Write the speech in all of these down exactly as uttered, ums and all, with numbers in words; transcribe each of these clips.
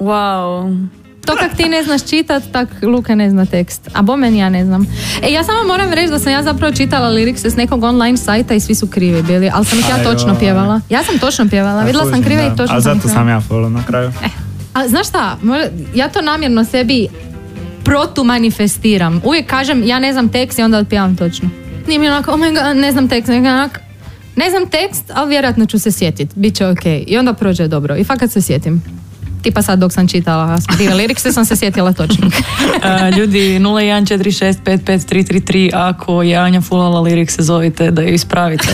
Wow. To kak ti ne znaš čitat, tak Luka ne zna tekst. A bo meni ja ne znam. E, ja samo moram reći da sam ja zapravo čitala lirikse s nekog online sajta i svi su krivi bili, ali sam ih ja točno pjevala. Ja sam točno pjevala, A, vidjela sam krive da. i točno A sam zato sam ja follow na kraju. E, a znaš šta, ja to namjerno sebi protumanifestiram. Uvijek kažem, ja ne znam tekst i onda otpjevam točno. Nije mi onako, oh my god, ne znam tekst, nego onako, ne znam tekst, ali vjerojatno ću se sjetit, bit će ok. I onda prođe dobro. I fakat se sjetim. Tipa sad dok sam čitala krive lirikse sam se sjetila točno. uh, ljudi, nula jedan četiri šest pet pet tri tri tri, ako je Anja fulala lirikse, zovite da ju ispravite.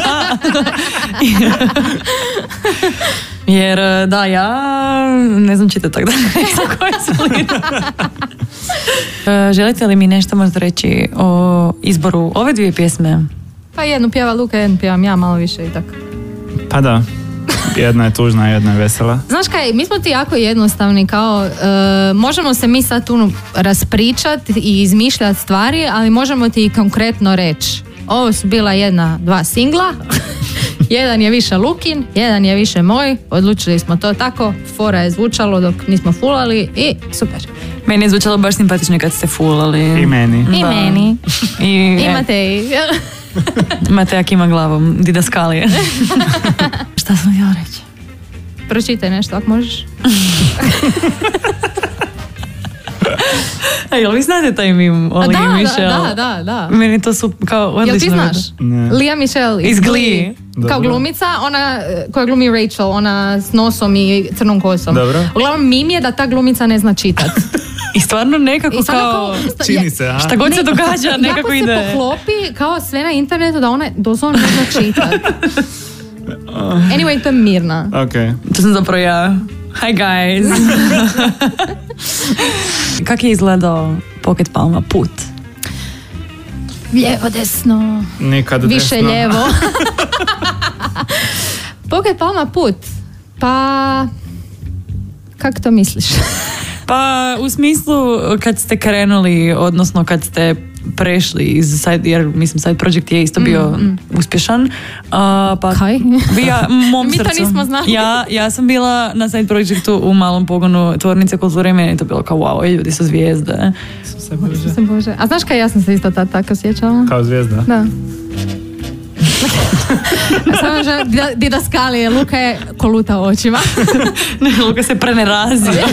Jer da, ja ne znam čitati tako da ne znam koje su lirike. uh, Želite li mi nešto možda reći o izboru ove dvije pjesme? Pa jednu pjeva Luka, jednu pjevam ja, malo više i tako. Pa da. Jedna je tužna, jedna je vesela. Znaš kaj, mi smo ti jako jednostavni, kao uh, možemo se mi sad tu raspričati i izmišljati stvari, ali možemo ti i konkretno reći. Ovo su bila jedna, dva singla, jedan je više Lukin, jedan je više moj, odlučili smo to tako, fora je zvučalo dok nismo fulali i super. Meni je zvučalo baš simpatično kad ste fulali. I meni. I da. meni. I, Imate i... Imate jak ima glavom, didaskalije. Šta sam ja reći? Pročitaj nešto, ako možeš. A jel vi znate taj mim o Liji da, Michelle? Da, da, da. Meni to su kao odlično. Jel ti znaš? Ne. Lija Michelle Iz Glee. Kao glumica, ona koja glumi Rachel, ona s nosom i crnom kosom. Dobro. Uglavnom, mim je da ta glumica ne zna čitat. I stvarno nekako I stvarno kao... sta- Čini se, a? Šta god Ne, se događa, nekako jako ide. se poklopi kao sve na internetu da ona doslovno ne zna čitat. Anyway, to je Mirna. Ok. To sam zapravo ja. Hi guys. Kak je izgledao Pocket Palma put? Lijevo, desno, Nikad više desno. lijevo. Pocket Palma put. Pa... Kako to misliš? Pa u smislu kad ste krenuli, odnosno kad ste prešli iz side, jer mislim side project je isto bio mm, mm. uspješan. Uh, pa Kaj? ja, mom Mi to srcu. nismo znali. Ja, ja sam bila na side projectu u malom pogonu Tvornice kulture i meni je to bilo kao wow, ljudi su zvijezde. Se Bože. Se Bože. A znaš kaj, ja sam se isto tad tako osjećala? Kao zvijezda. Da. Samo že didaskalije, Luka je koluta očima. Ne, Luka se prenerazio.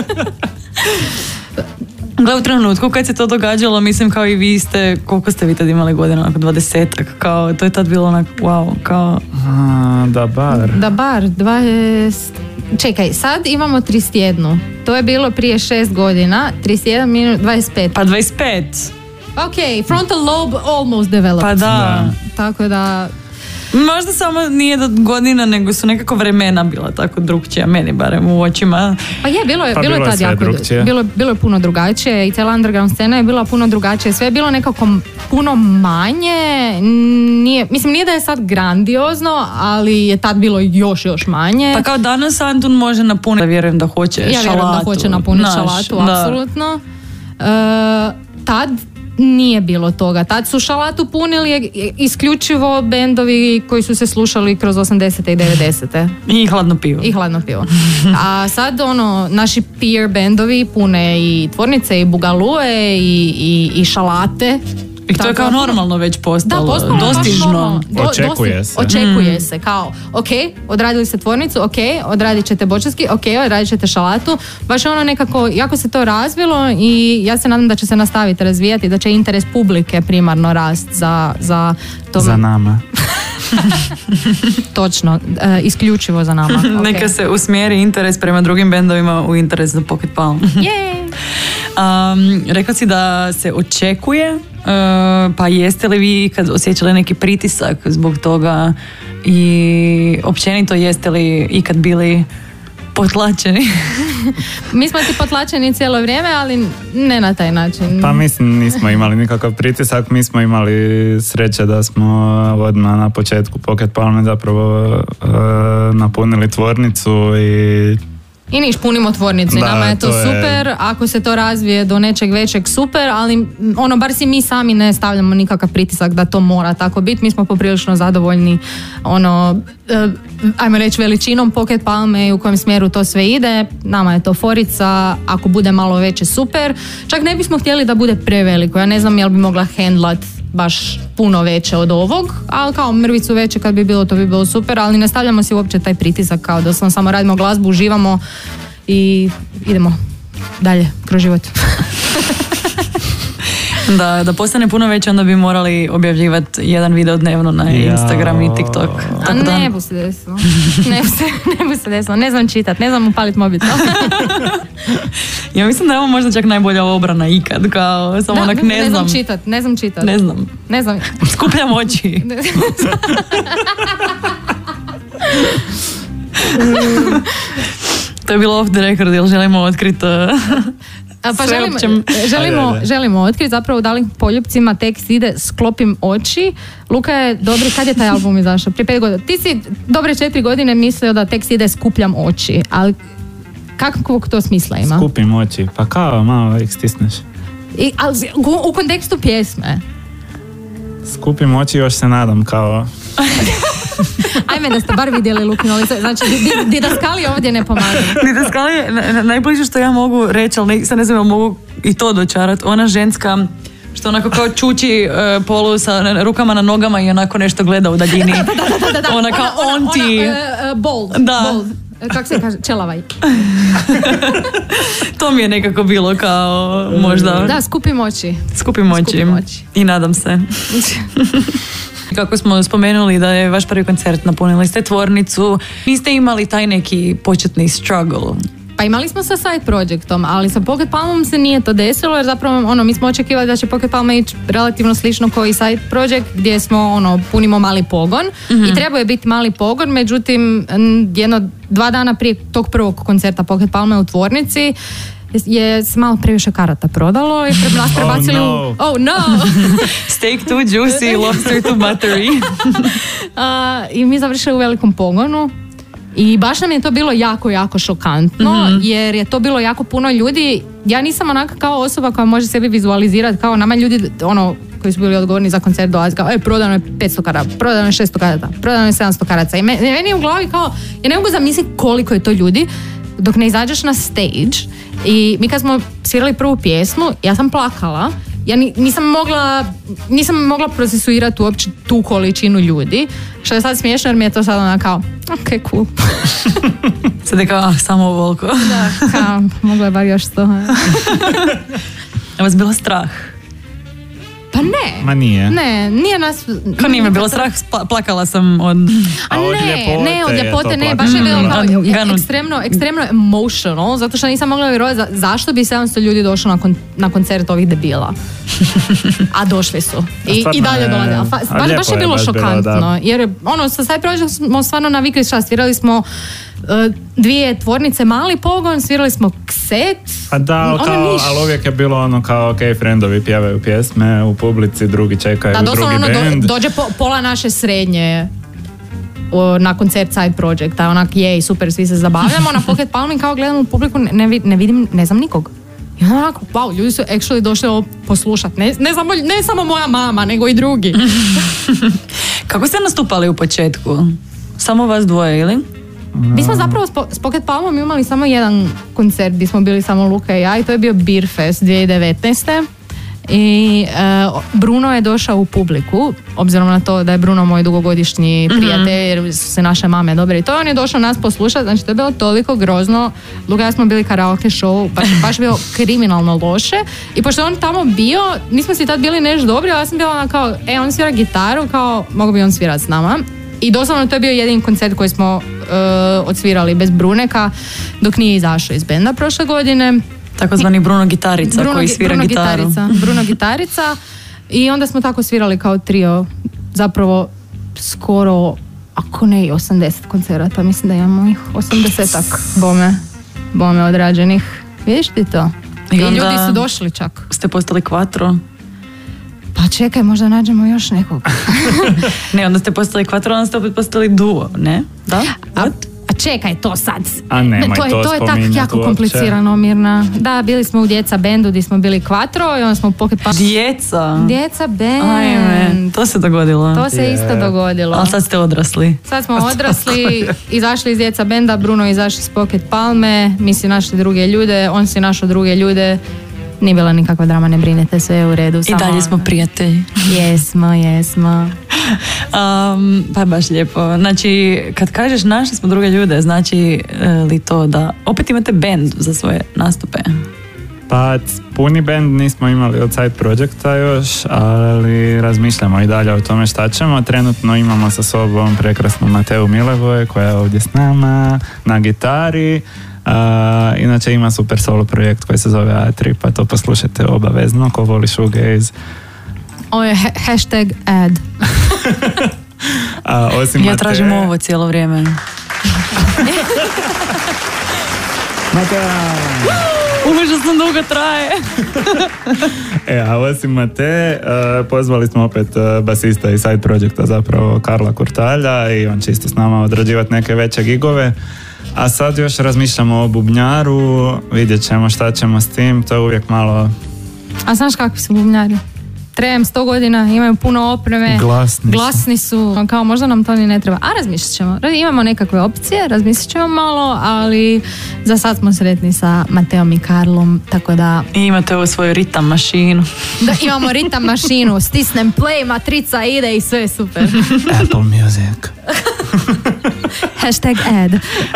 Gle, u trenutku kad se to događalo, mislim kao i vi ste, koliko ste vi tad imali godina, onako dvadesetak, kao, to je tad bilo onako, wow, kao... A, da bar. Da bar, dvadeset... Čekaj, sad imamo trideset jedan. To je bilo prije šest godina, trideset jedan minus dvadeset pet. Pa dvadeset pet. Ok, frontal lobe almost developed. Pa da. Da. Tako da... Možda samo nije do godina, nego su nekako vremena bila tako drugčija, meni barem u očima. Pa je, bilo je, Pa bilo je bilo je tad sve jako, drugčije. bilo, bilo je puno drugačije i cijela underground scena je bila puno drugačije, sve je bilo nekako puno manje, nije, mislim nije da je sad grandiozno, ali je tad bilo još, još manje. Pa kao danas Antun može napuniti, vjerujem da hoće ja šalatu. vjerujem da hoće napuniti Naš, šalatu, da. apsolutno. E, tad nije bilo toga. Tad su šalatu punili isključivo bendovi koji su se slušali kroz osamdesete i devedesete. I hladno pivo. I hladno pivo. A sad ono, naši peer bendovi pune i Tvornice i Bugalue i, i, i šalate. I to je kao normalno već postalo. Da, postalo dostižno. normalno. Do, Očekuje dosti- se. Očekuje Mm. se, kao, ok, odradili ste Tvornicu, ok, odradit ćete Bočarski, ok, odradit ćete šalatu. Baš ono nekako, jako se to razvilo i ja se nadam da će se nastaviti razvijati, da će interes publike primarno rast za, za to. Za nama. Točno, e, isključivo za nama. Okay. Neka se usmjeri interes prema drugim bendovima u interes za Pocket Palm. Yay! Um, rekla si da se očekuje, uh, pa jeste li vi kad osjećali neki pritisak zbog toga i općenito jeste li ikad bili potlačeni? Mi smo ti potlačeni cijelo vrijeme, ali ne na taj način. Pa mislim nismo imali nikakav pritisak, mi smo imali sreće da smo odmah na početku Pocket Palme zapravo uh, napunili tvornicu i I niš, punimo tvornicu. Da, Nama je to, to je... super, ako se to razvije do nečeg većeg super, ali ono, bar si mi sami ne stavljamo nikakav pritisak da to mora tako biti. Mi smo poprilično zadovoljni ono, ajmo reći veličinom Pocket Palme i u kojem smjeru to sve ide. Nama je to forica, ako bude malo veće super. Čak ne bismo htjeli da bude preveliko. Ja ne znam jel bi mogla handlat baš puno veće od ovog, ali kao mrvicu veće kad bi bilo, to bi bilo super, ali ne stavljamo si uopće taj pritisak kao da samo radimo glazbu, uživamo i idemo dalje kroz život. Da, da postane puno veće, onda bi morali objavljivati jedan video dnevno na Instagram i TikTok. A ne bu se desilo. Ne bu se, ne bu se desilo. Ne znam čitat, ne znam upaliti mobitel. Ja mislim da je ovo možda čak najbolja obrana ikad, kao samo da, onak ne, ne znam. znam čitat, ne znam čitat. Ne znam. Ne znam. Skupljam oči. To je bilo off the record, jer želimo otkriti uh, pa želimo, želimo, ajde, ajde. želimo otkriti zapravo u Dalim poljupcima tekst ide Sklopim oči. Luka je dobri, kad je taj album izašao? Prije pet godina. Ti si dobre četiri godine mislio da tekst ide Skupljam oči, ali kakvog to smisla ima? Skupim oči, pa kao malo ih stisneš. I, ali u, u kontekstu pjesme. Skupim oči, još se nadam kao... Ajme da ste bar vidjeli Lukino lice. Znači, didaskali ovdje ne pomaga. Didaskali je na, najbliže što ja mogu reći, ali ne, sad ne znam jel mogu i to dočarati. Ona ženska što onako kao čuči uh, polu sa rukama na nogama i onako nešto gleda u daljini. Da, da, da, da, da. Ona kao ona, on ti... Ona, uh, bold. Da. Bold. Kako se kaže? Čelavaj. To mi je nekako bilo kao možda... Da, skupim oči. Skupim oči. Skupim oči. I nadam se. Kako smo spomenuli da je vaš prvi koncert, napunili ste tvornicu, niste imali taj neki početni struggle? Pa imali smo sa side projectom, ali sa Pocket Palmom se nije to desilo, jer zapravo ono, mi smo očekivali da će Pocket Palma ići relativno slično kao i side project, gdje smo ono, punimo mali pogon, mm-hmm. i trebao je biti mali pogon, međutim jedno, dva dana prije tog prvog koncerta Pocket Palme u tvornici je se malo previše karata prodalo i pre nas prebacili oh, no. u... Oh no! Steak too juicy, lobster too buttery. uh, I mi završili u velikom pogonu. I baš nam je to bilo jako, jako šokantno, mm-hmm. jer je to bilo jako puno ljudi. Ja nisam onaka kao osoba koja može sebi vizualizirati, kao nama ljudi ono, koji su bili odgovorni za koncert dolazi kao, e, prodano je petsto karata, prodano je šesto karata, prodano je sedamsto karata. I meni je u glavi kao, ja ne mogu zamisliti koliko je to ljudi dok ne izađeš na stage. I mi kad smo svirali prvu pjesmu, ja sam plakala. Ja nisam mogla, nisam mogla procesuirati uopće tu količinu ljudi, što je sad smiješno jer mi je to sad ona kao, ok, cool. Sad je kao, ah, samo ovoliko. Da, kao, mogla je bar još sto. Je vas bilo strah? Pa ne. Ma nije. Ne, nije nas... Ko nije me bilo strah, plakala sam od... A, A od ne, ljepote ne, od je ljepote to ne, plakanje. baš je bilo kao Mm, ekstremno, ekstremno emotional, zato što nisam mogla vjerovati za, zašto bi sedamsto ljudi došlo na, kon, na koncert ovih debila. A došli su. I, i dalje dolaze. A, fa, baš, baš je bilo baš šokantno. Bilo, jer ono, sa Side Project smo stvarno navikli šta, svirali smo uh, dvije tvornice, mali pogon, svirali smo kset. A da, ono kao, ali uvijek je bilo ono kao, ok, friendovi pjevaju pjesme u publici, drugi čekaju da, drugi ono, band. Do, dođe po, pola naše srednje o, na koncert Side Projecta, onak jej, super, svi se zabavljamo, na Pocket Palmi kao gledam u publiku, ne, ne, ne vidim, ne znam nikog. I onako, wow, ljudi su actually došli ovo poslušati, ne, ne, samo, ne samo moja mama, nego i drugi. Kako ste nastupali u početku? Samo vas dvoje, ili? Mi smo zapravo s Pocket Palmom imali samo jedan koncert gdje smo bili samo Luka i ja i to je bio Beer Fest dvije tisuće devetnaeste. I uh, Bruno je došao u publiku, obzirom na to da je Bruno moj dugogodišnji prijatelj, jer su se naše mame dobre i to, on je došao nas poslušati, znači to je bilo toliko grozno. Luka i ja smo bili karaoke show, baš, baš bilo kriminalno loše i pošto on tamo bio, nismo si tad bili nešto dobri, ali ja sam bila ona kao, e, on svira gitaru, kao, mogu bi on svirati s nama. I doslovno to je bio jedini koncert koji smo uh, odsvirali bez Bruneka dok nije izašao iz benda prošle godine. Takozvani Bruno Gitarica Bruno, koji svira Bruno gitaru. Gitarica, Bruno Gitarica. I onda smo tako svirali kao trio. Zapravo skoro, ako ne i osamdeset koncerata. Mislim da imamo ih osamdesetak bome, bome odrađenih. Vidiš ti to? I, I ljudi su došli čak. Ste postali kvatro? Pa čekaj, možda nađemo još nekog. Ne, onda ste postali kvatro, onda ste opet postali duo, ne? Da? A, a čekaj to sad. A nemoj to je, to to je tak spominjati jako uopće. komplicirano, Mirna. Da, bili smo u Djeca bendu gdje smo bili kvatro i onda smo poket pa... Djeca. Djeca bend. Ajme, to se dogodilo. To se Je. isto dogodilo. Ali sad ste odrasli. Sad smo odrasli, izašli iz Djeca benda, Bruno izašli iz Pocket Palme, mi si našli druge ljude, on si našao druge ljude. Nije bila nikakva drama, ne brinete, sve je u redu. I dalje smo prijatelji. Jesmo, jesmo. Um, pa baš lijepo. Znači, kad kažeš našli smo druge ljude, znači li to da opet imate band za svoje nastupe? Pa puni band nismo imali od side projekta još, ali razmišljamo i dalje o tome šta ćemo. Trenutno imamo sa sobom prekrasnu Mateu Milevoj koja je ovdje s nama na gitari. Uh, inače ima super solo projekt koji se zove A tri, pa to poslušajte obavezno ko voli shoegaze. Ovo je ha- hashtag ad. A, osim Ja Mate- tražim ovo cijelo vrijeme. Matea! Užasno dugo traje. E, a osim Mate, uh, pozvali smo opet uh, basista i side projekta, zapravo Karla Kurtalja, i on će isto s nama odrađivati neke veće gigove. A sad još razmišljamo o bubnjaru, vidjet ćemo šta ćemo s tim, to je uvijek malo... A znaš kakvi su bubnjari? Trebam sto godina, imaju puno opreme. Glasni su. Glasni su. Kao možda nam to ni ne treba. A razmišljat ćemo. Imamo nekakve opcije, razmislit ćemo malo, ali za sad smo sretni sa Mateom i Karlom, tako da... I imate ovu svoju ritam mašinu. Da imamo ritam mašinu, stisnem play, matrica ide i sve je super. Apple Music. Hashtag ad.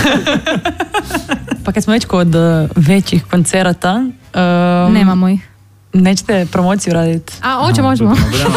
Pa kad smo već kod uh, većih koncerata, um, Nemamo ih. nećete promociju raditi, A, hoće, možemo.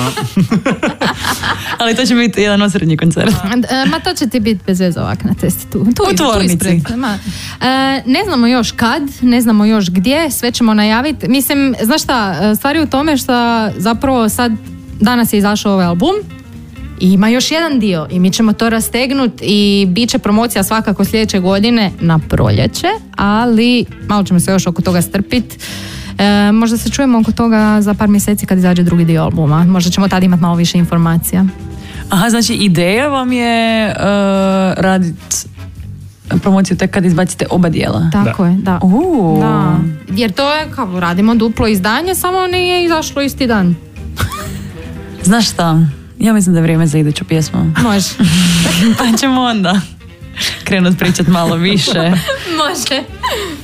ali to će biti jedan osrednji koncert. Ma to će ti biti bez veze ovak na cesti tu. tu U tvornici. ispred. Ma, e, ne znamo još kad, ne znamo još gdje, sve ćemo najaviti. Mislim, znaš šta, stvari u tome što zapravo sad, danas je izašao ovaj album i ima još jedan dio i mi ćemo to rastegnuti i bit će promocija svakako sljedeće godine na proljeće, ali malo ćemo se još oko toga strpiti. E, možda se čujemo oko toga za par mjeseci kad izađe drugi dio albuma. Možda ćemo tad imati malo više informacija. Aha, znači ideja vam je uh, raditi promociju tek kad izbacite oba dijela. Tako Da. je, da. Uh. Da. Jer to je kao radimo duplo izdanje, samo nije izašlo isti dan. Znaš šta? Ja mislim da je vrijeme za iduću pjesmu. Može. Pa ćemo onda krenut pričat malo više. Može.